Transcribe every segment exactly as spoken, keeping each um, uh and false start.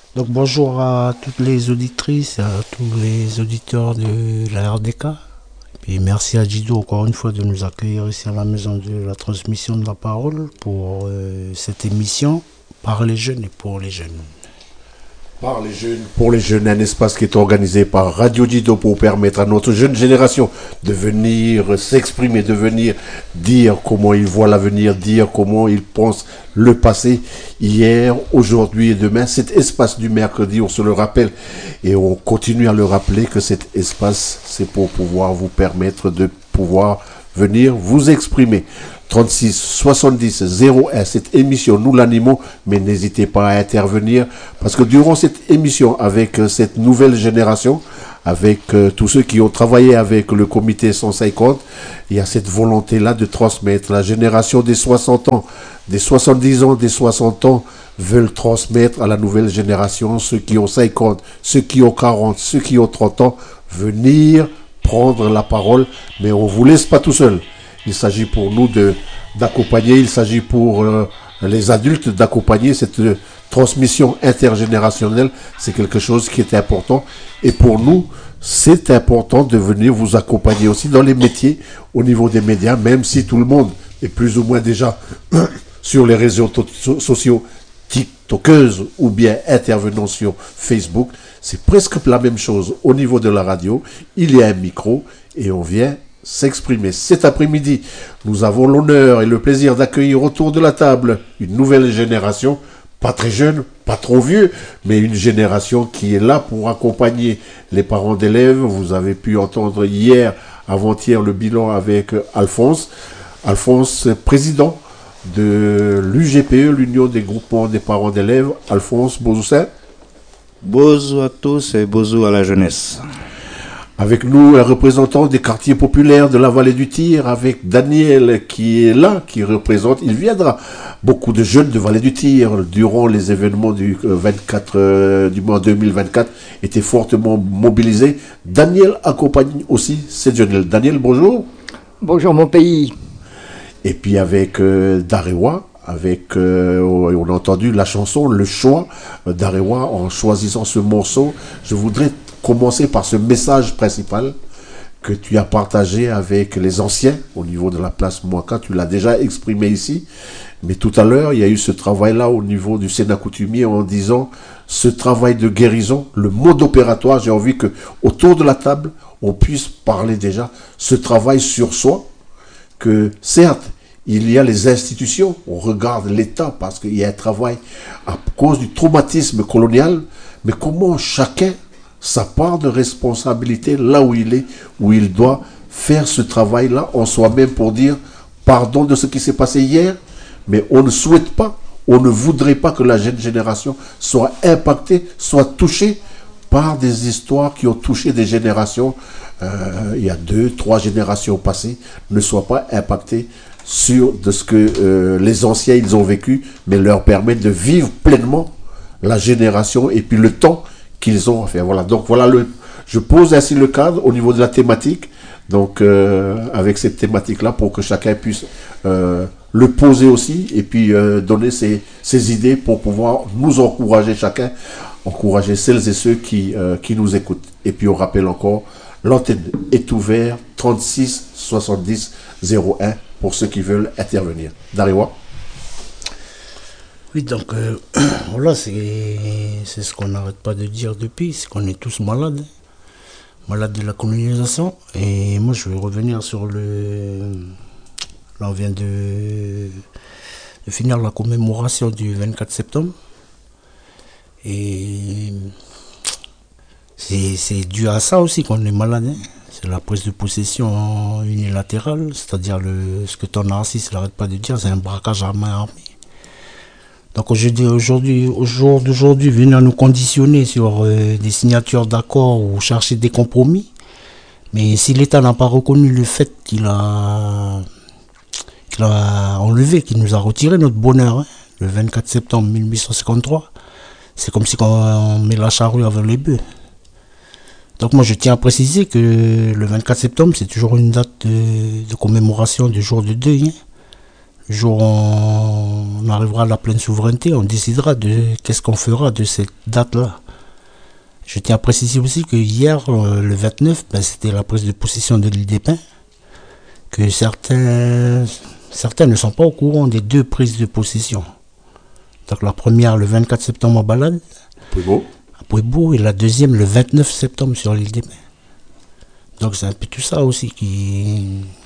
Donc bonjour à toutes les auditrices, à tous les auditeurs de la R D K. Et merci à Dido encore une fois de nous accueillir ici à la maison de la transmission de la parole pour euh, cette émission par les jeunes et pour les jeunes. Par les jeunes, pour les jeunes, un espace qui est organisé par Radio Dido pour permettre à notre jeune génération de venir s'exprimer, de venir dire comment ils voient l'avenir, dire comment ils pensent le passé, hier, aujourd'hui et demain. Cet espace du mercredi, on se le rappelle et on continue à le rappeler que cet espace, c'est pour pouvoir vous permettre de pouvoir venir vous exprimer. trente-six soixante-dix zéro un, cette émission, nous l'animons, mais n'hésitez pas à intervenir, parce que durant cette émission, avec euh, cette nouvelle génération, avec euh, tous ceux qui ont travaillé avec le comité cent cinquante, il y a cette volonté-là de transmettre. La génération des soixante ans, des soixante-dix ans, des soixante ans, veulent transmettre à la nouvelle génération, ceux qui ont cinquante, ceux qui ont quarante, ceux qui ont trente ans, venir prendre la parole, mais on ne vous laisse pas tout seul. Il s'agit pour nous de, d'accompagner, il s'agit pour euh, les adultes d'accompagner cette euh, transmission intergénérationnelle. C'est quelque chose qui est important. Et pour nous, c'est important de venir vous accompagner aussi dans les métiers au niveau des médias, même si tout le monde est plus ou moins déjà sur les réseaux to- sociaux, tiktokeuses ou bien intervenant sur Facebook. C'est presque la même chose au niveau de la radio. Il y a un micro et on vient s'exprimer. Cet après-midi, nous avons l'honneur et le plaisir d'accueillir autour de la table une nouvelle génération, pas très jeune, pas trop vieux, mais une génération qui est là pour accompagner les parents d'élèves. Vous avez pu entendre hier, avant-hier, le bilan avec Alphonse. Alphonse, président de l'U G P E, l'Union des groupements des parents d'élèves. Alphonse Bozoussin. Bonjour à tous et bonjour à la jeunesse. Avec nous, un représentant des quartiers populaires de la vallée du Tir, avec Daniel qui est là, qui représente, il viendra. Beaucoup de jeunes de vallée du Tir, durant les événements du vingt-quatre, euh, du mois deux mille vingt-quatre, étaient fortement mobilisés. Daniel accompagne aussi ces jeunes. Daniel, bonjour. Bonjour mon pays. Et puis avec euh, Darewa, avec, euh, on a entendu la chanson, le choix euh, d'Arewa, en choisissant ce morceau, je voudrais commencer par ce message principal que tu as partagé avec les anciens au niveau de la place Mouaka. Tu l'as déjà exprimé ici, mais tout à l'heure, il y a eu ce travail-là au niveau du Sénat coutumier en disant ce travail de guérison, le mode opératoire. J'ai envie que autour de la table, on puisse parler déjà ce travail sur soi, que certes, il y a les institutions, on regarde l'État parce qu'il y a un travail à cause du traumatisme colonial, mais comment chacun sa part de responsabilité là où il est, où il doit faire ce travail-là en soi-même pour dire pardon de ce qui s'est passé hier, mais on ne souhaite pas, on ne voudrait pas que la jeune génération soit impactée, soit touchée par des histoires qui ont touché des générations, euh, il y a deux, trois générations passées, ne soient pas impactées sur de ce que euh, les anciens ils ont vécu, mais leur permettre de vivre pleinement la génération et puis le temps qu'ils ont à faire. Voilà, donc voilà, le, je pose ainsi le cadre au niveau de la thématique, donc euh, avec cette thématique-là pour que chacun puisse euh, le poser aussi et puis euh, donner ses, ses idées pour pouvoir nous encourager chacun, encourager celles et ceux qui, euh, qui nous écoutent. Et puis on rappelle encore, l'antenne est ouverte trente-six soixante-dix zéro un pour ceux qui veulent intervenir. Darewa. Oui, donc euh, voilà, c'est, c'est ce qu'on n'arrête pas de dire depuis, c'est qu'on est tous malades, malades de la colonisation. Et moi, je vais revenir sur le... Là, on vient de, de finir la commémoration du vingt-quatre septembre. Et c'est, c'est dû à ça aussi qu'on est malade. Hein. C'est la prise de possession unilatérale, c'est-à-dire le, ce que ton narcisse n'arrête pas de dire, c'est un braquage à main armée. Donc aujourd'hui, aujourd'hui, au jour d'aujourd'hui, venir nous conditionner sur euh, des signatures d'accords ou chercher des compromis. Mais si l'État n'a pas reconnu le fait qu'il a, qu'il a enlevé, qu'il nous a retiré notre bonheur, hein, le vingt-quatre septembre mille huit cent cinquante-trois, c'est comme si on met la charrue avant les bœufs. Donc moi je tiens à préciser que le vingt-quatre septembre, c'est toujours une date de, de commémoration du jour de deuil. Hein. Le jour où on arrivera à la pleine souveraineté, on décidera de qu'est-ce qu'on fera de cette date-là. Je tiens à préciser aussi que hier, le vingt-neuf, ben, c'était la prise de possession de l'île des Pins, que certains, certains ne sont pas au courant des deux prises de possession. Donc la première le vingt-quatre septembre à Balade, Pouibo. à Pouibo, et la deuxième le vingt-neuf septembre sur l'île des Pins. Donc c'est un peu tout ça aussi qui,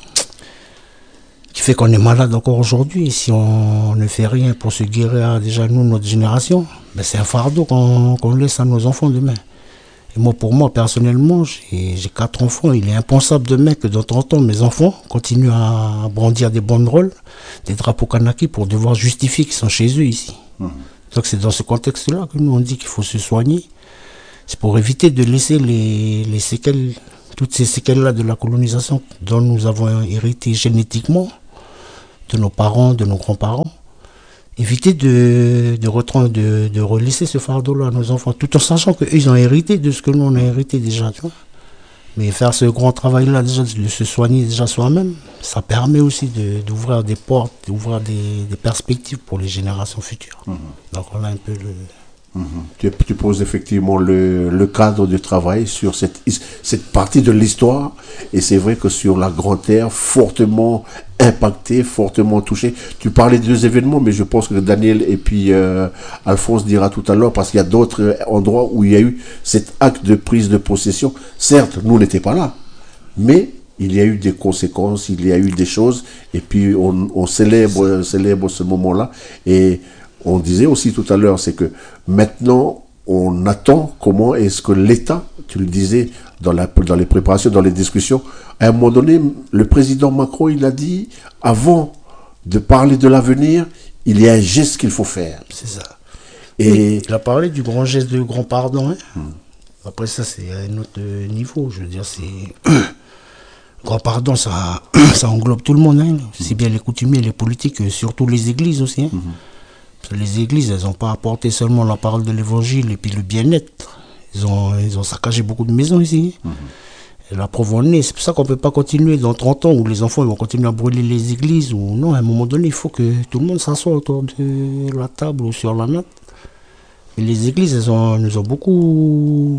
qui fait qu'on est malade encore aujourd'hui. Si on ne fait rien pour se guérir, déjà nous, notre génération, ben c'est un fardeau qu'on qu'on laisse à nos enfants demain. Et moi, pour moi, personnellement, j'ai j'ai quatre enfants. Il est impensable demain que dans trente ans, mes enfants continuent à brandir des banderoles, des drapeaux kanakis pour devoir justifier qu'ils sont chez eux ici. Mmh. Donc c'est dans ce contexte-là que nous on dit qu'il faut se soigner. C'est pour éviter de laisser les, les séquelles, toutes ces séquelles-là de la colonisation dont nous avons hérité génétiquement, de nos parents, de nos grands-parents. Éviter de, de, retran- de, de relaisser ce fardeau-là à nos enfants, tout en sachant qu'ils ont hérité de ce que nous on a hérité déjà, tu vois. Mais faire ce grand travail-là, déjà, de se soigner déjà soi-même, ça permet aussi de, d'ouvrir des portes, d'ouvrir des, des perspectives pour les générations futures. Mmh. Donc on a un peu le... Mmh. Tu, tu poses effectivement le, le cadre de travail sur cette, cette partie de l'histoire, et c'est vrai que sur la Grande Terre, fortement impacté, fortement touché. Tu parlais de deux événements, mais je pense que Daniel et puis euh, Alphonse dira tout à l'heure, parce qu'il y a d'autres endroits où il y a eu cet acte de prise de possession. Certes, nous n'étions pas là, mais il y a eu des conséquences, il y a eu des choses, et puis on, on célèbre, célèbre ce moment-là. Et on disait aussi tout à l'heure, c'est que maintenant, on attend comment est-ce que l'État, tu le disais dans, la, dans les préparations, dans les discussions, à un moment donné, le président Macron, il a dit, avant de parler de l'avenir, il y a un geste qu'il faut faire. C'est ça. Et oui, il a parlé du grand geste de grand pardon. Hein. Hmm. Après ça, c'est à un autre niveau. Je veux dire, c'est... grand pardon, ça, ça englobe tout le monde. Hein. C'est bien les coutumiers, les politiques, surtout les églises aussi. Hein. Hmm. Les églises, elles n'ont pas apporté seulement la parole de l'évangile et puis le bien-être. Ils ont, ils ont saccagé beaucoup de maisons ici. Mmh. Et la preuve en est. C'est pour ça qu'on ne peut pas continuer dans trente ans où les enfants ils vont continuer à brûler les églises. Ou non, à un moment donné, il faut que tout le monde s'assoie autour de la table ou sur la natte. Mais les églises, elles, ont, elles nous ont beaucoup...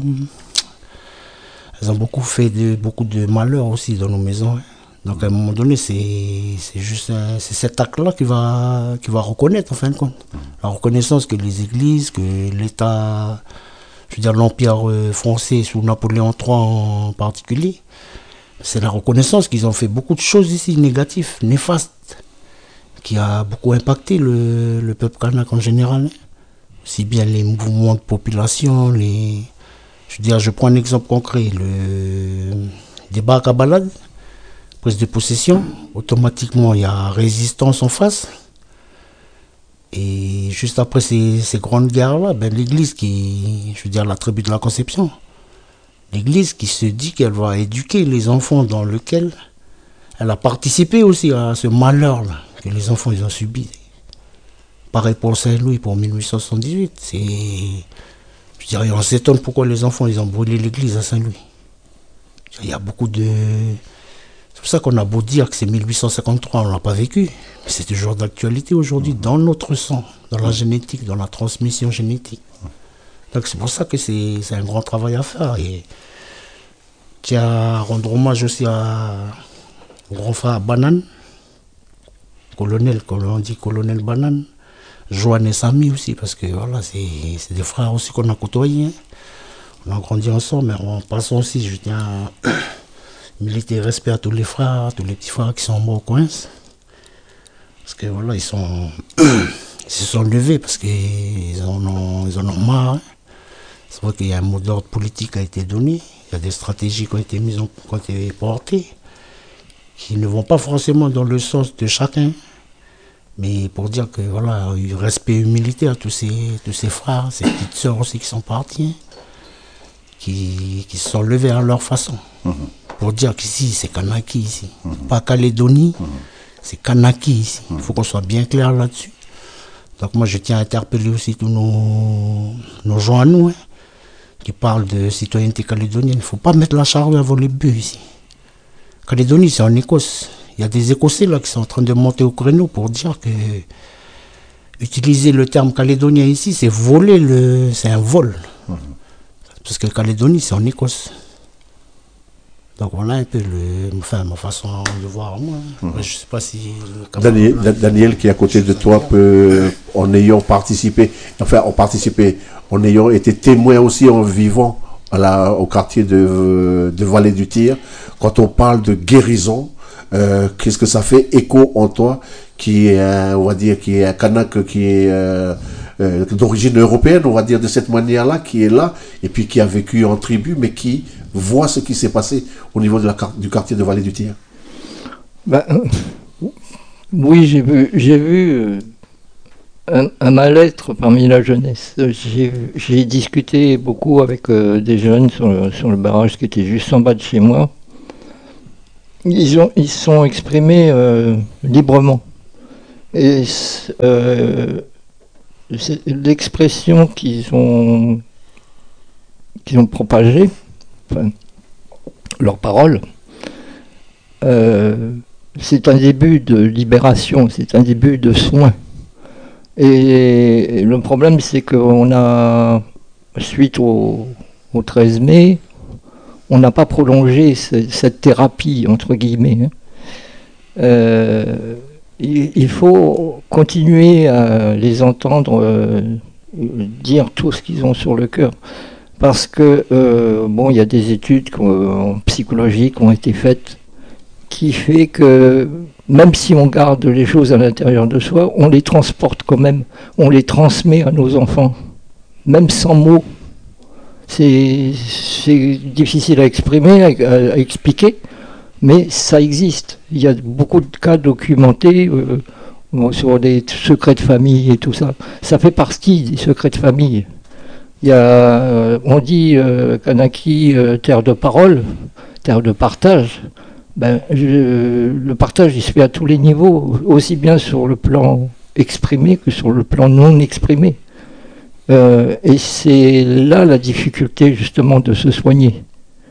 Elles ont beaucoup fait de, beaucoup de malheur aussi dans nos maisons. Hein. Donc à un moment donné, c'est, c'est juste un, c'est cet acte-là qui va, qui va reconnaître en fin de compte. La reconnaissance que les églises, que l'État, je veux dire l'Empire français sous Napoléon trois en particulier, c'est la reconnaissance qu'ils ont fait beaucoup de choses ici négatives, néfastes, qui a beaucoup impacté le, le peuple kanak en général. Aussi bien les mouvements de population, les... Je veux dire, je prends un exemple concret, le débat à Balade, prise de possession, automatiquement il y a résistance en face. Et juste après ces, ces grandes guerres-là, ben, l'église qui, je veux dire la tribu de la Conception, l'église qui se dit qu'elle va éduquer les enfants dans lequel elle a participé aussi à ce malheur-là que les enfants ils ont subi. Pareil pour Saint-Louis pour mille huit cent soixante-dix-huit. C'est, je dirais, on s'étonne pourquoi les enfants ils ont brûlé l'église à Saint-Louis. Il y a beaucoup de... C'est pour ça qu'on a beau dire que c'est mille huit cent cinquante-trois, on ne l'a pas vécu. Mais c'est toujours d'actualité aujourd'hui, dans notre sang, dans la génétique, dans la transmission génétique. Donc c'est pour ça que c'est, c'est un grand travail à faire. Et je tiens à rendre hommage aussi à mon grand frère Banane, colonel, on dit colonel Banane, Joanne et Samy aussi, parce que voilà, c'est, c'est des frères aussi qu'on a côtoyés. Hein. On a grandi ensemble, mais en passant aussi, je tiens à militer respect à tous les frères, tous les petits frères qui sont morts au coin. Parce que voilà, ils sont ils se sont levés parce qu'ils en ont, ils en ont marre. Hein. C'est vrai qu'il y a un mot d'ordre politique qui a été donné, il y a des stratégies qui ont été mises en, qui ont été portées, qui ne vont pas forcément dans le sens de chacun, mais pour dire que voilà, il y a respect et humilité à tous ces, tous ces frères, ces petites sœurs aussi qui sont partis, qui, qui se sont levés à leur façon. Mmh. Pour dire qu'ici, c'est Kanaki ici. Mmh. Pas Calédonie, mmh. c'est Kanaki ici. Il mmh. faut qu'on soit bien clair là-dessus. Donc moi, je tiens à interpeller aussi tous nos, nos gens à nous, hein, qui parlent de citoyenneté calédonienne. Il ne faut pas mettre la charrue avant les bœufs ici. Calédonie, c'est en Écosse. Il y a des Écossais là qui sont en train de monter au créneau pour dire que utiliser le terme calédonien ici, c'est voler le, c'est un vol. Mmh. Parce que Calédonie, c'est en Écosse. Donc voilà un peu le, enfin, ma façon de voir moi. Mmh. Je sais pas si... Daniel, là, Daniel qui est à côté de toi, peut, en ayant participé, enfin en participé, en ayant été témoin aussi en vivant à la, au quartier de, de Vallée du Tyr, quand on parle de guérison, euh, qu'est-ce que ça fait écho en toi, qui est, un, on va dire, qui est un Kanak, qui est euh, euh, d'origine européenne, on va dire de cette manière-là, qui est là, et puis qui a vécu en tribu, mais qui voit ce qui s'est passé au niveau de la, du quartier de Vallée du Tyr. Ben, oui, j'ai vu, j'ai vu euh, un, un mal-être parmi la jeunesse. J'ai, j'ai discuté beaucoup avec euh, des jeunes sur le, sur le barrage qui était juste en bas de chez moi. Ils ont, ils sont exprimés euh, librement. Et euh, l'expression qu'ils ont, qu'ils ont propagée, enfin, leurs paroles, euh, c'est un début de libération, c'est un début de soin. Et le problème, c'est qu'on a, suite au, au treize mai, on n'a pas prolongé ce, cette thérapie, entre guillemets. Hein. Euh, il, il faut continuer à les entendre euh, dire tout ce qu'ils ont sur le cœur. Parce que, euh, bon, il y a des études en psychologie qui ont été faites qui fait que, même si on garde les choses à l'intérieur de soi, on les transporte quand même, on les transmet à nos enfants, même sans mots. C'est, c'est difficile à exprimer, à, à expliquer, mais ça existe. Il y a beaucoup de cas documentés euh, sur des secrets de famille et tout ça. Ça fait partie des secrets de famille. Il y a, euh, on dit euh, Kanaki, euh, terre de parole, terre de partage. Ben, je, le partage, il se fait à tous les niveaux, aussi bien sur le plan exprimé que sur le plan non exprimé. Euh, et c'est là la difficulté justement de se soigner.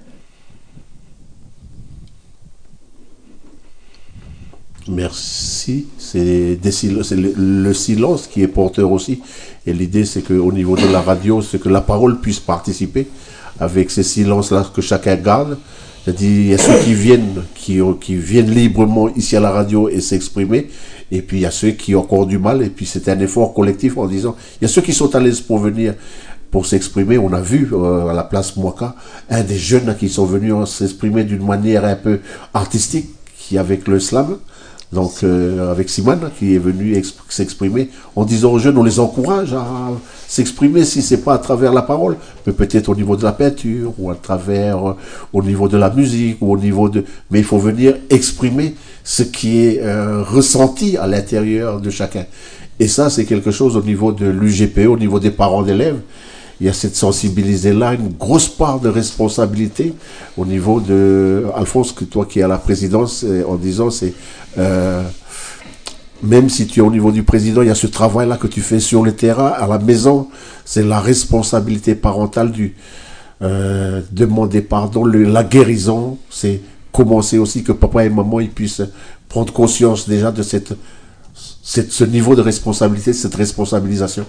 Merci. C'est, des, c'est le, le silence qui est porteur aussi. Et l'idée, c'est qu'au niveau de la radio, c'est que la parole puisse participer avec ces silences-là que chacun garde. C'est-à-dire, il y a ceux qui viennent, qui, qui viennent librement ici à la radio et s'exprimer. Et puis, il y a ceux qui ont encore du mal. Et puis, c'est un effort collectif en disant, il y a ceux qui sont à l'aise pour venir, pour s'exprimer. On a vu euh, à la place Mwaka, un des jeunes qui sont venus s'exprimer d'une manière un peu artistique, qui avec le slam. Donc, euh, avec Simone, qui est venu exp- s'exprimer en disant aux jeunes, on les encourage à s'exprimer si c'est pas à travers la parole, mais peut-être au niveau de la peinture, ou à travers, euh, au niveau de la musique, ou au niveau de... Mais il faut venir exprimer ce qui est euh, ressenti à l'intérieur de chacun. Et ça, c'est quelque chose au niveau de l'U G P E, au niveau des parents d'élèves. Il y a cette sensibilité-là, une grosse part de responsabilité au niveau de... Alphonse, que toi qui es à la présidence, en disant, c'est... Euh, même si tu es au niveau du président, il y a ce travail-là que tu fais sur le terrain, à la maison, c'est la responsabilité parentale du euh, demander pardon, le, la guérison, c'est commencer aussi que papa et maman ils puissent prendre conscience déjà de cette, cette, ce niveau de responsabilité, cette responsabilisation.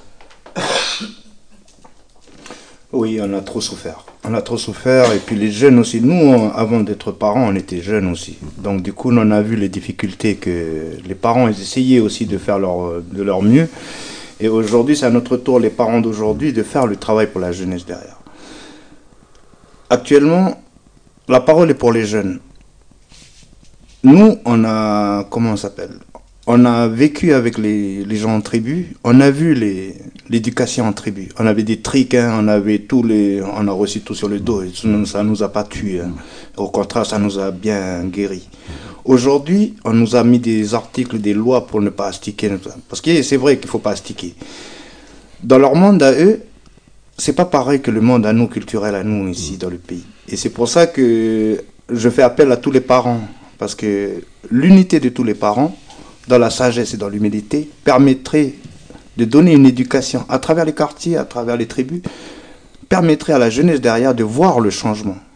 Oui, on a trop souffert. On a trop souffert. Et puis les jeunes aussi. Nous, on, avant d'être parents, on était jeunes aussi. Donc du coup, on a vu les difficultés que les parents ils essayaient aussi de faire leur, de leur mieux. Et aujourd'hui, c'est à notre tour, les parents d'aujourd'hui, de faire le travail pour la jeunesse derrière. Actuellement, la parole est pour les jeunes. Nous, on a... Comment on s'appelle ? On a vécu avec les, les gens en tribu, on a vu les, l'éducation en tribu. On avait des triques, hein, on avait tous les, on a reçu tout sur le dos. Et ça ne nous a pas tués. Hein. Au contraire, ça nous a bien guéris. Aujourd'hui, on nous a mis des articles, des lois pour ne pas astiquer. Parce que c'est vrai qu'il ne faut pas astiquer. Dans leur monde à eux, c'est pas pareil que le monde à nous, culturel à nous ici dans le pays. Et c'est pour ça que je fais appel à tous les parents. Parce que l'unité de tous les parents, dans la sagesse et dans l'humilité, permettrait de donner une éducation à travers les quartiers, à travers les tribus, permettrait à la jeunesse derrière de voir le changement.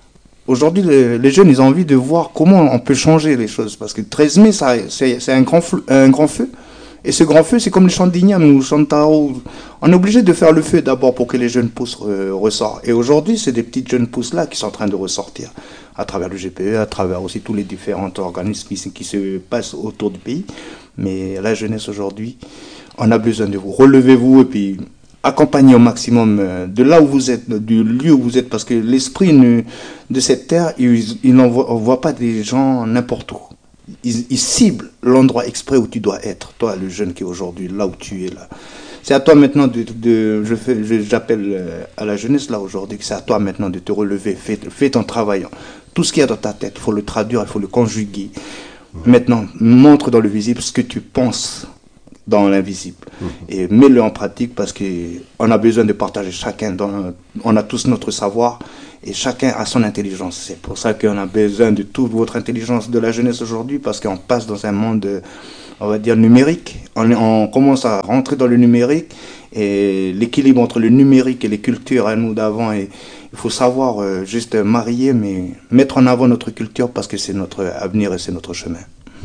Aujourd'hui, les, les jeunes, ils ont envie de voir comment on peut changer les choses. Parce que treize mai, ça, c'est, c'est un, grand feu, un grand feu. Et ce grand feu, c'est comme le chant d'Ignam ou le chant de Taro. On est obligé de faire le feu d'abord pour que les jeunes pousses euh, ressortent. Et aujourd'hui, c'est des petites jeunes pousses-là qui sont en train de ressortir à travers le G P E, à travers aussi tous les différents organismes qui, qui se passent autour du pays. Mais la jeunesse aujourd'hui, on a besoin de vous. Relevez-vous et puis accompagnez au maximum de là où vous êtes, du lieu où vous êtes, parce que l'esprit ne, de cette terre, il, il n'envoie pas des gens n'importe où. Il, il cible l'endroit exprès où tu dois être, toi le jeune qui est aujourd'hui, là où tu es là. C'est à toi maintenant de, de je fais, je, j'appelle à la jeunesse là aujourd'hui, c'est à toi maintenant de te relever, fais, fais ton travail. Tout ce qu'il y a dans ta tête, il faut le traduire, il faut le conjuguer. Maintenant, montre dans le visible ce que tu penses dans l'invisible. Mmh. Et mets-le en pratique parce qu'on a besoin de partager chacun. Dans, on a tous notre savoir et chacun a son intelligence. C'est pour ça qu'on a besoin de toute votre intelligence de la jeunesse aujourd'hui parce qu'on passe dans un monde, on va dire, numérique. On, on commence à rentrer dans le numérique et l'équilibre entre le numérique et les cultures à nous d'avant. Et il faut savoir euh, juste marier, mais mettre en avant notre culture parce que c'est notre avenir et c'est notre chemin.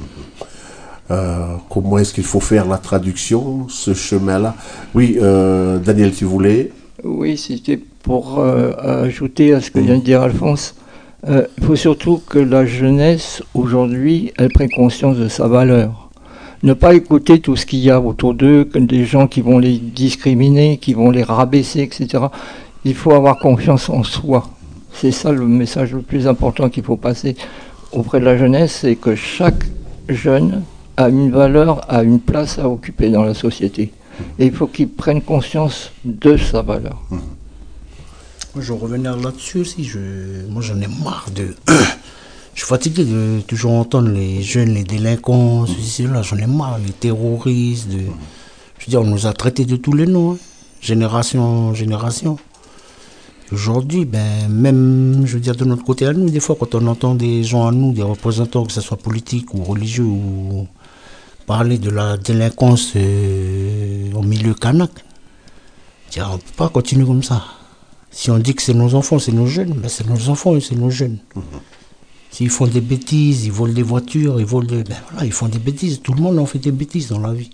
Euh, comment est-ce qu'il faut faire la traduction, ce chemin-là? Oui, euh, Daniel, tu voulais? Oui, c'était pour euh, ajouter à ce que vient de dire Alphonse. Euh, il faut surtout que la jeunesse, aujourd'hui, elle prenne conscience de sa valeur. Ne pas écouter tout ce qu'il y a autour d'eux, comme des gens qui vont les discriminer, qui vont les rabaisser, et cetera. Il faut avoir confiance en soi. C'est ça le message le plus important qu'il faut passer auprès de la jeunesse, c'est que chaque jeune a une valeur, a une place à occuper dans la société. Et il faut qu'il prenne conscience de sa valeur. Moi, je vais revenir là-dessus aussi. Je... Moi, j'en ai marre de... Je suis fatigué de toujours entendre les jeunes, les délinquants, ceci, cela. J'en ai marre, les terroristes. De... Je veux dire, on nous a traités de tous les noms, hein. Génération en génération. Aujourd'hui, ben, même, je veux dire, de notre côté à nous, des fois, quand on entend des gens à nous, des représentants, que ce soit politiques ou religieux, ou parler de la délinquance euh, au milieu kanak, tiens, on ne peut pas continuer comme ça. Si on dit que c'est nos enfants, c'est nos jeunes, ben c'est nos enfants et c'est nos jeunes. Mmh. S'ils font des bêtises, ils volent des voitures, ils volent des... Ben voilà, ils font des bêtises. Tout le monde en fait des bêtises dans la vie.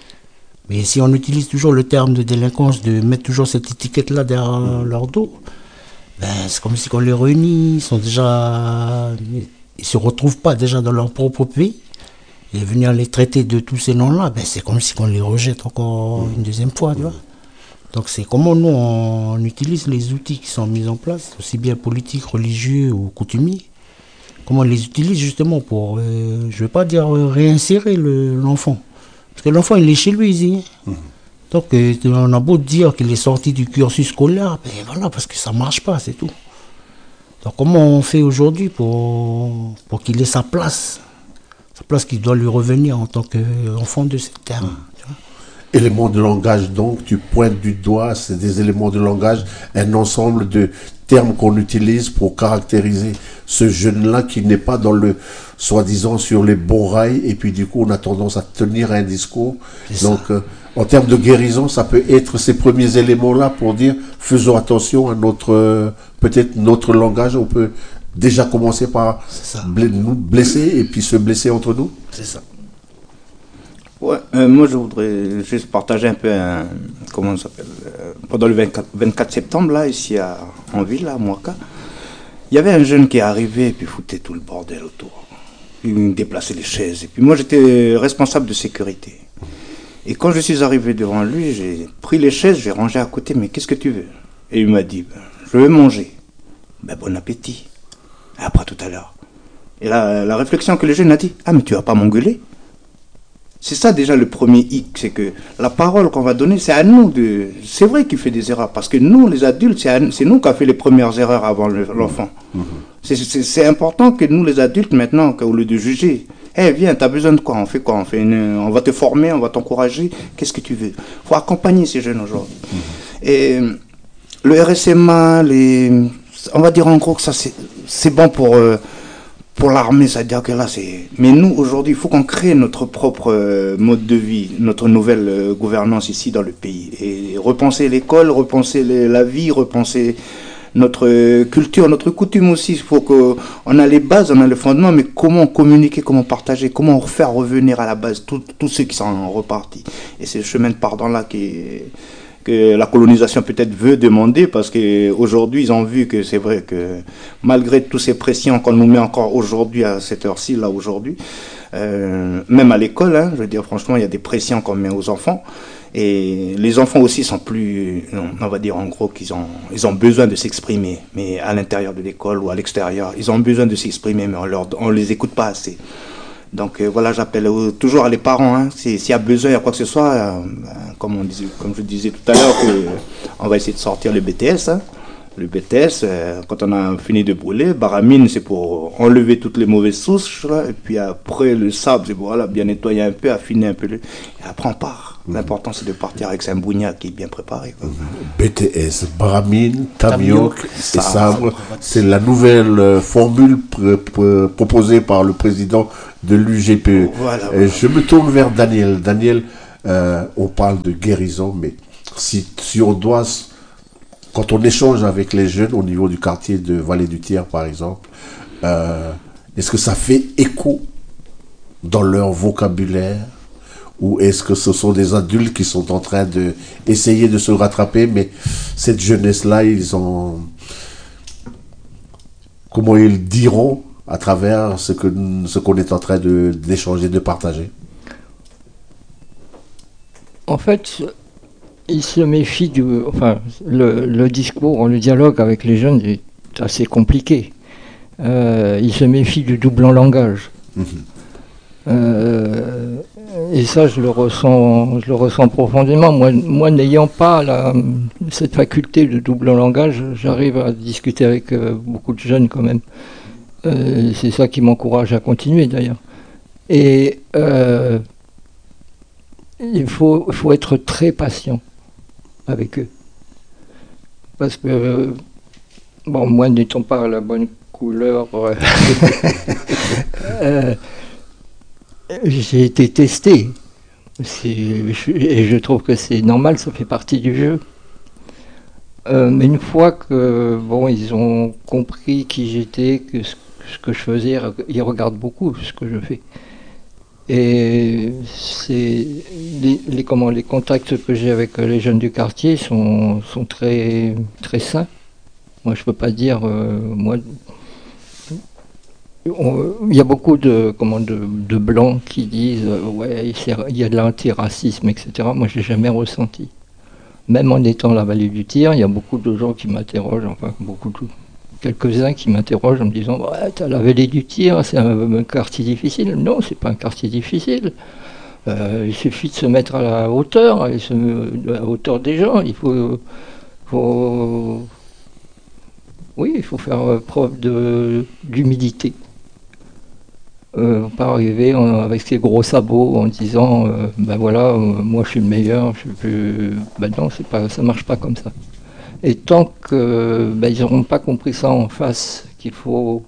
Mais si on utilise toujours le terme de délinquance, de mettre toujours cette étiquette-là derrière mmh. leur dos, ben c'est comme si on les réunit, ils sont déjà... Ils se retrouvent pas déjà dans leur propre pays. Et venir les traiter de tous ces noms-là, ben c'est comme si on les rejette encore une deuxième fois, tu vois. Donc c'est comment nous, on utilise les outils qui sont mis en place, aussi bien politiques, religieux ou coutumiers, comment on les utilise justement pour, euh, je ne veux pas dire réinsérer le, l'enfant. Parce que l'enfant, il est chez lui ici. Mmh. Donc euh, on a beau dire qu'il est sorti du cursus scolaire, ben voilà, parce que ça ne marche pas, c'est tout. Donc comment on fait aujourd'hui pour, pour qu'il ait sa place Sa place qui doit lui revenir en tant qu'enfant de cette terre. Mmh. Éléments de langage, donc, tu pointes du doigt, c'est des éléments de langage, un ensemble de termes qu'on utilise pour caractériser ce jeune-là qui n'est pas dans le, soi-disant, sur les bons rails, et puis du coup, on a tendance à tenir un discours. C'est donc, euh, en termes de guérison, ça peut être ces premiers éléments-là pour dire, faisons attention à notre, euh, peut-être notre langage, on peut déjà commencer par nous blesser et puis se blesser entre nous. C'est ça. Ouais, euh, moi je voudrais juste partager un peu, un, comment ça s'appelle, euh, pendant le vingt-quatre, vingt-quatre septembre, là, ici à, en ville, à Mouaka, il y avait un jeune qui est arrivé et puis foutait tout le bordel autour. Il déplaçait les chaises. Et puis moi j'étais responsable de sécurité. Et quand je suis arrivé devant lui, j'ai pris les chaises, j'ai rangé à côté, mais qu'est-ce que tu veux? Et il m'a dit, ben, je veux manger. Ben bon appétit. Après tout à l'heure. Et là, la réflexion que le jeune a dit, ah mais tu vas pas m'engueuler? C'est ça déjà le premier hic, c'est que la parole qu'on va donner, c'est à nous de... C'est vrai qu'il fait des erreurs, parce que nous, les adultes, c'est, à... c'est nous qui avons fait les premières erreurs avant le... l'enfant. Mmh. C'est, c'est, c'est important que nous, les adultes, maintenant, au lieu de juger, eh hey, viens, t'as besoin de quoi? On fait quoi? On fait une... on va te former, on va t'encourager, qu'est-ce que tu veux? Il faut accompagner ces jeunes aujourd'hui. Mmh. Et le R S M A, les... on va dire en gros que ça, c'est, c'est bon pour... Euh... Pour l'armée, c'est-à-dire que là, c'est... Mais nous, aujourd'hui, il faut qu'on crée notre propre euh, mode de vie, notre nouvelle euh, gouvernance ici dans le pays. Et repenser l'école, repenser les, la vie, repenser notre culture, notre coutume aussi. Il faut qu'on a les bases, on a le fondement, mais comment communiquer, comment partager, comment faire revenir à la base tous ceux qui sont repartis. Et c'est le chemin de pardon-là qui que la colonisation peut-être veut demander, parce qu'aujourd'hui, ils ont vu que c'est vrai que malgré toutes ces pressions qu'on nous met encore aujourd'hui, à cette heure-ci, là, aujourd'hui, euh, même à l'école, hein, je veux dire, franchement, il y a des pressions qu'on met aux enfants. Et les enfants aussi sont plus, on va dire en gros qu'ils ont, ils ont besoin de s'exprimer, mais à l'intérieur de l'école ou à l'extérieur, ils ont besoin de s'exprimer, mais on leur, on les écoute pas assez. Donc euh, voilà, j'appelle euh, toujours les parents, hein, s'il y a besoin, il y a quoi que ce soit, euh, comme, on disait, comme je disais tout à l'heure, que, euh, on va essayer de sortir le B T S. Hein. Le B T S, euh, quand on a fini de brûler, baramine, c'est pour enlever toutes les mauvaises souches, là, et puis après le sable, c'est pour voilà, bien nettoyer un peu, affiner un peu, le... et après on part. Mmh. L'important c'est de partir avec un bougnac qui est bien préparé. Quoi. B T S, baramine, tamioc et sabre, c'est la nouvelle euh, formule pr pr proposée par le président de l'U G P E. Voilà, voilà. Je me tourne vers Daniel. Daniel, euh, on parle de guérison, mais si, si on doit... Quand on échange avec les jeunes au niveau du quartier de Vallée du Thiers, par exemple, euh, est-ce que ça fait écho dans leur vocabulaire, ou est-ce que ce sont des adultes qui sont en train d'essayer de se rattraper, mais cette jeunesse-là, ils ont... Comment ils diront à travers ce que ce qu'on est en train de, d'échanger, de partager? En fait... Il se méfie du... Enfin, le, le discours, le dialogue avec les jeunes est assez compliqué. Euh, il se méfie du double langage. Mmh. Euh, et ça, je le ressens, je le ressens profondément. Moi, moi n'ayant pas la, cette faculté de double langage, j'arrive à discuter avec euh, beaucoup de jeunes quand même. Euh, c'est ça qui m'encourage à continuer d'ailleurs. Et euh, il faut, faut être très patient avec eux. Parce que, bon, moi n'étant pas à la bonne couleur, euh, euh, j'ai été testé. Je, et je trouve que c'est normal, ça fait partie du jeu. Euh, mais une fois que, bon, ils ont compris qui j'étais, que ce, ce que je faisais, ils regardent beaucoup ce que je fais. Et c'est les, les, comment, les contacts que j'ai avec les jeunes du quartier sont, sont très, très sains. Moi, je peux pas dire... Euh, moi, il y a beaucoup de, comment, de, de blancs qui disent euh, ouais, il y a de l'antiracisme, et cetera. Moi, je l'ai jamais ressenti. Même en étant à la Vallée du Thiers, il y a beaucoup de gens qui m'interrogent, enfin, beaucoup de... quelques-uns qui m'interrogent en me disant ouais, t'as la Vallée du Thiers, c'est un, un quartier difficile. Non, c'est pas un quartier difficile. Euh, il suffit de se mettre à la hauteur, et se, à la hauteur des gens. Il faut, faut oui, il faut faire preuve de d'humilité. Euh, pas arriver en, avec ses gros sabots en disant euh, ben voilà, euh, moi je suis le meilleur, je suis plus. Ben non, c'est pas, ça marche pas comme ça. Et tant qu'ils ben, n'auront pas compris ça en face, qu'il faut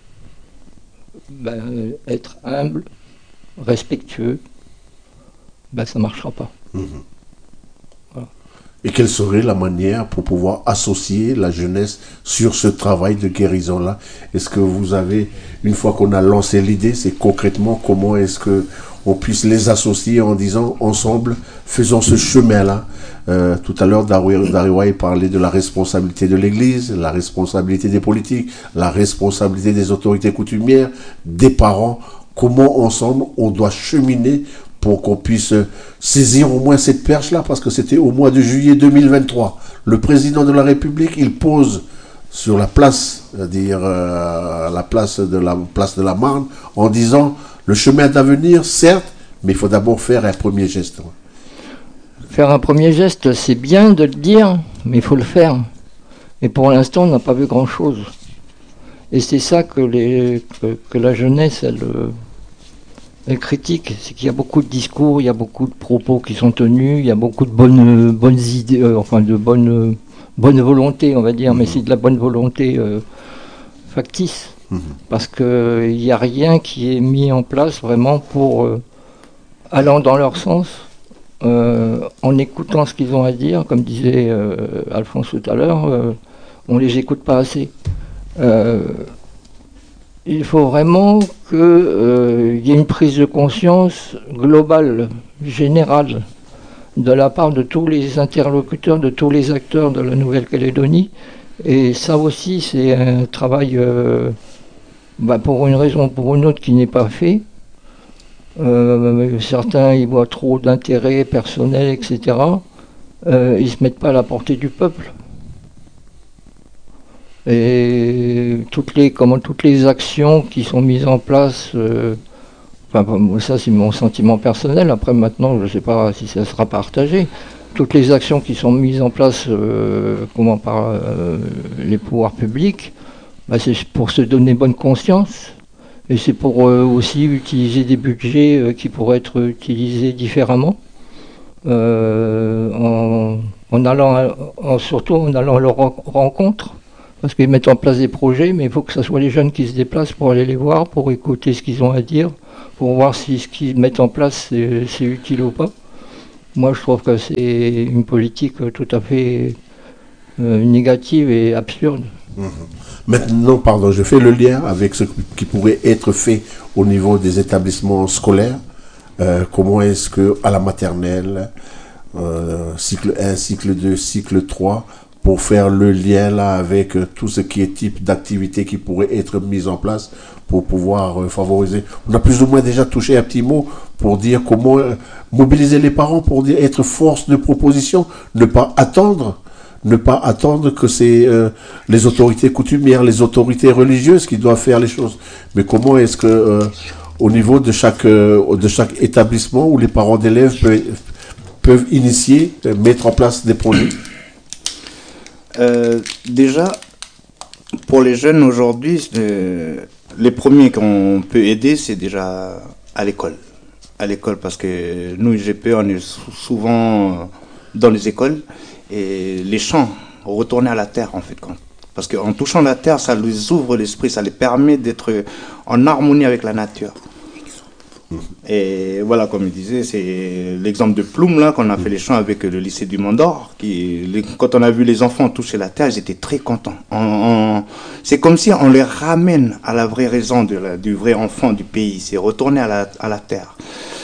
ben, être humble, respectueux, ben, ça ne marchera pas. Mmh. Voilà. Et quelle serait la manière pour pouvoir associer la jeunesse sur ce travail de guérison-là? Est-ce que vous avez, une fois qu'on a lancé l'idée, c'est concrètement comment est-ce qu'on puisse les associer en disant ensemble, faisons ce chemin-là? Euh, tout à l'heure, Dariwaï parlait de la responsabilité de l'Église, la responsabilité des politiques, la responsabilité des autorités coutumières, des parents. Comment ensemble on doit cheminer pour qu'on puisse saisir au moins cette perche-là, parce que c'était au mois de juillet deux mille vingt-trois. Le président de la République, il pose sur la place, c'est-à-dire euh, la place de la place de la Marne, en disant le chemin d'avenir, certes, mais il faut d'abord faire un premier geste. Faire un premier geste, c'est bien de le dire, mais il faut le faire. Et pour l'instant, on n'a pas vu grand-chose. Et c'est ça que, les, que, que la jeunesse, elle, elle critique. C'est qu'il y a beaucoup de discours, il y a beaucoup de propos qui sont tenus, il y a beaucoup de bonnes, bonnes idées, euh, enfin de bonnes, bonne volonté, on va dire, mmh. mais c'est de la bonne volonté euh, factice. Mmh. Parce qu'il n'y a rien qui est mis en place vraiment pour, euh, allant dans leur sens, Euh, en écoutant ce qu'ils ont à dire, comme disait euh, Alphonse tout à l'heure, euh, on les écoute pas assez. Euh, il faut vraiment qu'il euh, y ait une prise de conscience globale, générale, de la part de tous les interlocuteurs, de tous les acteurs de la Nouvelle-Calédonie. Et ça aussi, c'est un travail, euh, bah pour une raison ou pour une autre, qui n'est pas fait. Euh, certains y voient trop d'intérêt personnel, et cetera. Euh, ils ne se mettent pas à la portée du peuple. Et toutes les, comment, toutes les actions qui sont mises en place, euh, enfin, ça c'est mon sentiment personnel, après maintenant je ne sais pas si ça sera partagé, toutes les actions qui sont mises en place euh, comment, par euh, les pouvoirs publics, bah, c'est pour se donner bonne conscience, et c'est pour euh, aussi utiliser des budgets euh, qui pourraient être utilisés différemment, euh, en, en allant, en, surtout en allant à leur rencontre. Parce qu'ils mettent en place des projets, mais il faut que ce soit les jeunes qui se déplacent pour aller les voir, pour écouter ce qu'ils ont à dire, pour voir si ce qu'ils mettent en place c'est, c'est utile ou pas. Moi, je trouve que c'est une politique tout à fait euh, négative et absurde. Mmh. Maintenant, pardon, je fais le lien avec ce qui pourrait être fait au niveau des établissements scolaires. Euh, comment est-ce que à la maternelle, euh, cycle un, cycle deux, cycle trois, pour faire le lien là avec euh, tout ce qui est type d'activité qui pourrait être mise en place pour pouvoir euh, favoriser. On a plus ou moins déjà touché un petit mot pour dire comment euh, mobiliser les parents pour dire être force de proposition, ne pas attendre, ne pas attendre que c'est euh, les autorités coutumières, les autorités religieuses qui doivent faire les choses. Mais comment est-ce que euh, au niveau de chaque euh, de chaque établissement où les parents d'élèves peuvent, peuvent initier, euh, mettre en place des projets? Euh, déjà, pour les jeunes aujourd'hui, euh, les premiers qu'on peut aider, c'est déjà à l'école. À l'école, parce que nous, I G P, on est souvent dans les écoles, et les chants, retourner à la terre, en fait. Parce qu'en touchant la terre, ça les ouvre l'esprit, ça les permet d'être en harmonie avec la nature. Et voilà, comme il disait, c'est l'exemple de Ploum là qu'on a fait les chants avec le lycée du Mont d'Or. Qui, les, quand on a vu les enfants toucher la terre, ils étaient très contents. On, on, c'est comme si on les ramène à la vraie raison de la, du vrai enfant du pays, c'est retourner à la, à la terre.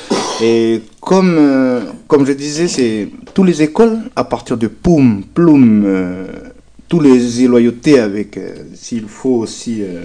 Et comme, euh, comme je disais, c'est toutes les écoles, à partir de Poum, Ploum, euh, tous les loyautés avec, euh, s'il faut aussi, euh,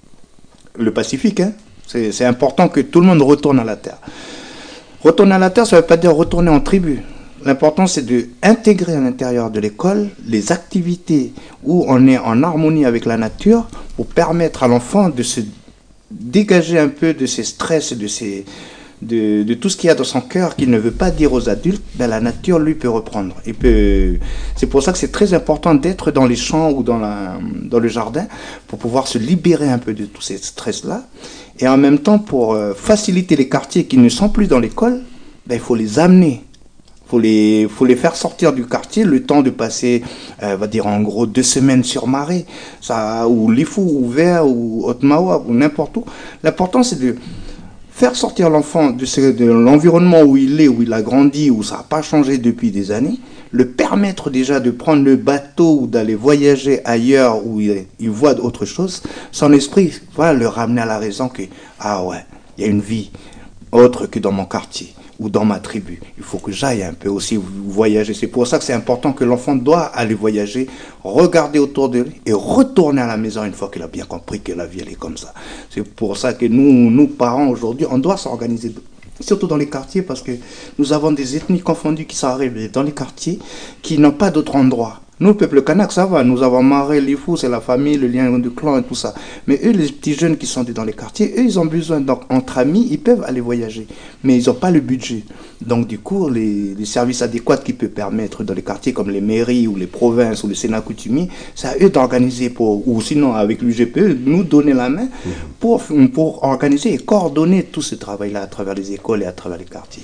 le Pacifique, hein. C'est, c'est important que tout le monde retourne à la terre. Retourner à la terre, ça ne veut pas dire retourner en tribu. L'important, c'est d'intégrer à l'intérieur de l'école les activités où on est en harmonie avec la nature pour permettre à l'enfant de se dégager un peu de ses stress, de, ses, de, de tout ce qu'il y a dans son cœur qu'il ne veut pas dire aux adultes. Ben, la nature, lui, peut reprendre. Il peut... C'est pour ça que c'est très important d'être dans les champs ou dans, la, dans le jardin pour pouvoir se libérer un peu de tous ces stress-là. Et en même temps, pour euh, faciliter les quartiers qui ne sont plus dans l'école, ben, il faut les amener. Il faut les, faut les faire sortir du quartier, le temps de passer, euh, va dire en gros, deux semaines sur Marée, ça, ou Lifou, ou Vert, ou Otmawa, ou n'importe où. L'important, c'est de faire sortir l'enfant de, ce, de l'environnement où il est, où il a grandi, où ça n'a pas changé depuis des années, le permettre déjà de prendre le bateau ou d'aller voyager ailleurs où il, il voit d'autres choses, son esprit va le ramener à la raison que, ah ouais, il y a une vie autre que dans mon quartier ou dans ma tribu. Il faut que j'aille un peu aussi voyager. C'est pour ça que c'est important que l'enfant doit aller voyager, regarder autour de lui et retourner à la maison une fois qu'il a bien compris que la vie elle est comme ça. C'est pour ça que nous, nous parents aujourd'hui, on doit s'organiser, surtout dans les quartiers, parce que nous avons des ethnies confondues qui sont arrivées dans les quartiers qui n'ont pas d'autre endroit. Nous, le peuple kanak, ça va. Nous avons Maré, Lifou, c'est la famille, le lien du clan et tout ça. Mais eux, les petits jeunes qui sont dans les quartiers, eux, ils ont besoin, donc, entre amis, ils peuvent aller voyager. Mais ils n'ont pas le budget. Donc, du coup, les, les services adéquats qui peuvent permettre dans les quartiers, comme les mairies ou les provinces ou le Sénat coutumier, c'est à eux d'organiser pour, ou sinon, avec l'U G P E, nous donner la main pour, pour organiser et coordonner tout ce travail-là à travers les écoles et à travers les quartiers.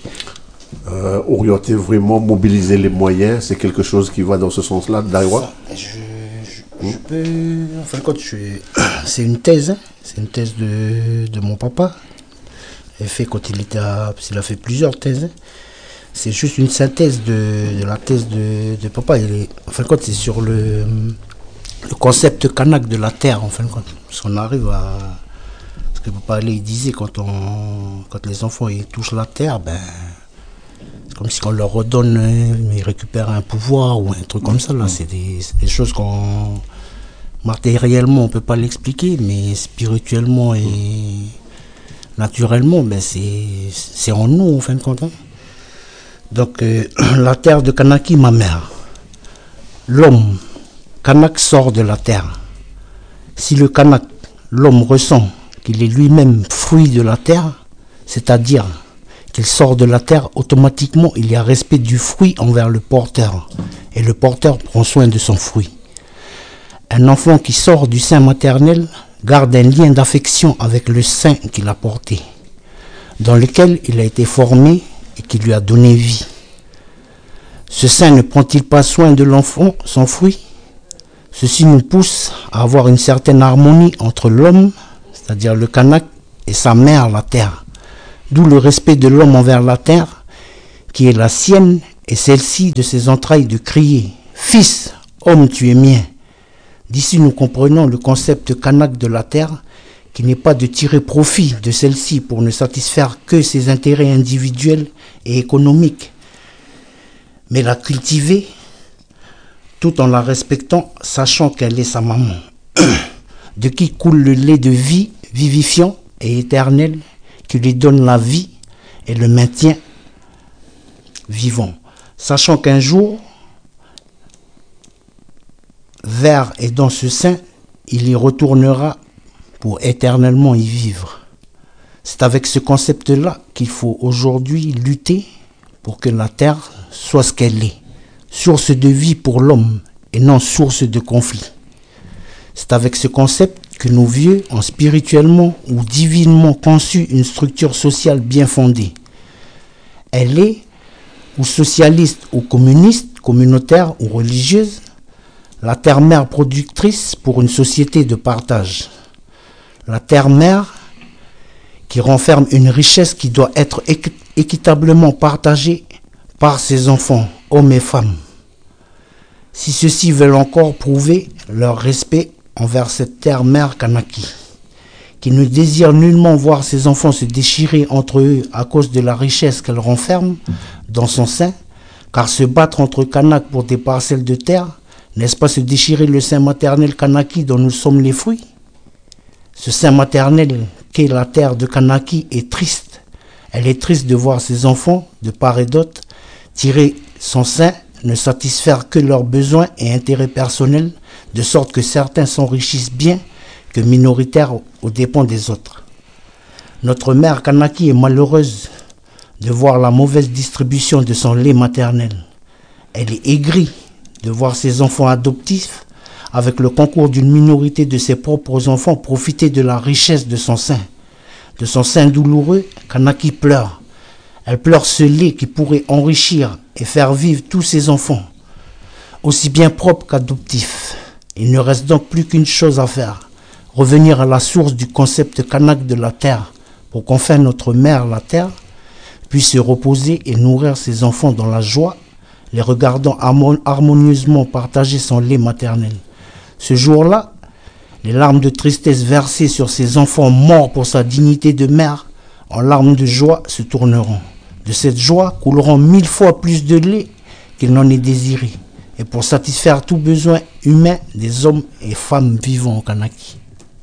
Euh, orienter vraiment, mobiliser les moyens, c'est quelque chose qui va dans ce sens-là, Daiwa? Je, je, je peux... Enfin, quand je, c'est une thèse, hein. C'est une thèse de, de mon papa. Il fait quand il était à... Il a fait plusieurs thèses. C'est juste une synthèse de, de la thèse de, de papa. Il est, enfin, quand c'est sur le, le concept kanak de la terre, en fin de compte. Parce qu'on arrive à... Parce que Papa il disait, quand, on, quand les enfants ils touchent la terre, ben, c'est comme si on leur redonne, ils récupèrent un pouvoir ou un truc comme ça. Là. C'est des, c'est des choses qu'on... Matériellement, on ne peut pas l'expliquer, mais spirituellement et naturellement, ben, c'est, c'est en nous, en fin de compte. Hein. Donc, euh, la terre de Kanaki, ma mère. L'homme, Kanak sort de la terre. Si le Kanak, l'homme ressent qu'il est lui-même fruit de la terre, c'est-à-dire qu'il sort de la terre, automatiquement il y a respect du fruit envers le porteur. Et le porteur prend soin de son fruit. Un enfant qui sort du sein maternel garde un lien d'affection avec le sein qu'il a porté, dans lequel il a été formé et qui lui a donné vie. Ce sein ne prend-il pas soin de l'enfant, son fruit? Ceci nous pousse à avoir une certaine harmonie entre l'homme, c'est-à-dire le Kanak, et sa mère, la terre. D'où le respect de l'homme envers la terre, qui est la sienne, et celle-ci de ses entrailles de crier « Fils, homme, tu es mien ». D'ici nous comprenons le concept Kanak de la terre, qui n'est pas de tirer profit de celle-ci pour ne satisfaire que ses intérêts individuels et économiques, mais la cultiver tout en la respectant, sachant qu'elle est sa maman, de qui coule le lait de vie vivifiant et éternel, qui lui donne la vie et le maintient vivant, sachant qu'un jour, vers et dans ce sein, il y retournera pour éternellement y vivre. C'est avec ce concept-là qu'il faut aujourd'hui lutter pour que la terre soit ce qu'elle est, source de vie pour l'homme et non source de conflit. C'est avec ce concept que nos vieux ont spirituellement ou divinement conçu une structure sociale bien fondée. Elle est ou socialiste ou communiste, communautaire ou religieuse, la terre-mère productrice pour une société de partage. La terre-mère qui renferme une richesse qui doit être équitablement partagée par ses enfants, hommes et femmes. Si ceux-ci veulent encore prouver leur respect envers cette terre-mère Kanaki, qui ne désire nullement voir ses enfants se déchirer entre eux à cause de la richesse qu'elle renferme dans son sein, car se battre entre Kanak pour des parcelles de terre, n'est-ce pas se déchirer le sein maternel Kanaki dont nous sommes les fruits? Ce sein maternel qu'est la terre de Kanaki est triste. Elle est triste de voir ses enfants, de part et d'autre, tirer son sein, ne satisfaire que leurs besoins et intérêts personnels, de sorte que certains s'enrichissent bien que minoritaires aux dépens des autres. Notre mère Kanaki est malheureuse de voir la mauvaise distribution de son lait maternel. Elle est aigrie de voir ses enfants adoptifs, avec le concours d'une minorité de ses propres enfants, profiter de la richesse de son sein. De son sein douloureux, Kanaki pleure. Elle pleure ce lait qui pourrait enrichir et faire vivre tous ses enfants, aussi bien propres qu'adoptifs. Il ne reste donc plus qu'une chose à faire, revenir à la source du concept Kanak de la terre, pour qu'enfin notre mère, la terre, puisse se reposer et nourrir ses enfants dans la joie, les regardant harmonieusement partager son lait maternel. Ce jour-là, les larmes de tristesse versées sur ses enfants morts pour sa dignité de mère, en larmes de joie se tourneront. De cette joie couleront mille fois plus de lait qu'il n'en est désiré, et pour satisfaire tout besoin humain des hommes et femmes vivant au Kanaki.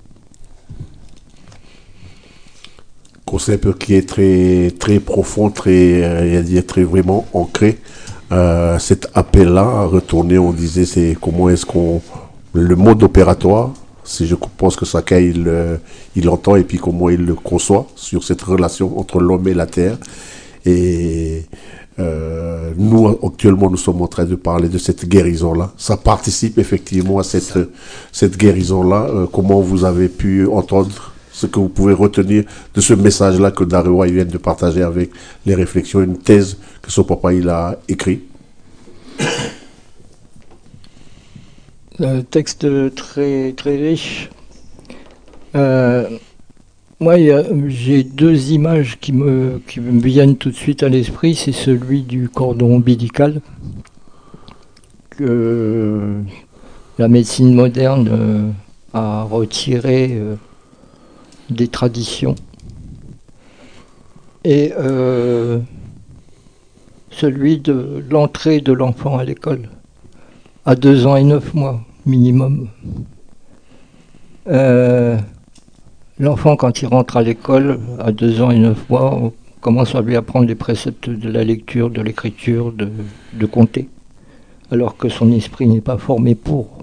Concept qui est très, très profond, très, euh, très vraiment ancré. Euh, cet appel-là à retourner, on disait, c'est comment est-ce qu'on... Le mode opératoire, si je pense que chacun il, euh, il entend et puis comment il le conçoit sur cette relation entre l'homme et la terre. Et euh, nous, actuellement, nous sommes en train de parler de cette guérison-là. Ça participe effectivement à cette, cette guérison-là. Euh, comment vous avez pu entendre ce que vous pouvez retenir de ce message-là que Darewa vient de partager avec les réflexions, une thèse que son papa il a écrit. Un texte très, très riche. Euh, moi, j'ai deux images qui me, qui me viennent tout de suite à l'esprit. C'est celui du cordon ombilical. Que, il la médecine moderne euh, a retiré euh, des traditions. Et euh, celui de l'entrée de l'enfant à l'école, à deux ans et neuf mois minimum. Euh, l'enfant, quand il rentre à l'école, à deux ans et neuf mois, on commence à lui apprendre les préceptes de la lecture, de l'écriture, de, de compter, alors que son esprit n'est pas formé pour.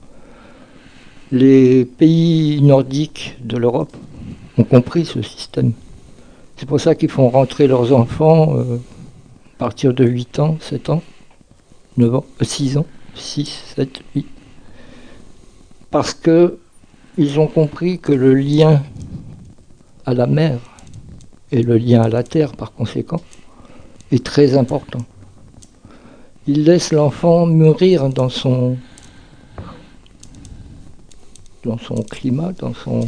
Les pays nordiques de l'Europe ont compris ce système. C'est pour ça qu'ils font rentrer leurs enfants euh, à partir de huit ans, sept ans, neuf ans, six ans, six, sept, huit. Parce qu'ils ont compris que le lien à la mer et le lien à la terre, par conséquent, est très important. Ils laissent l'enfant mûrir dans son, dans son climat, dans son,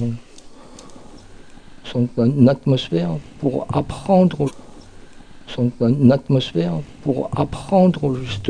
son atmosphère, pour apprendre, son atmosphère pour apprendre justement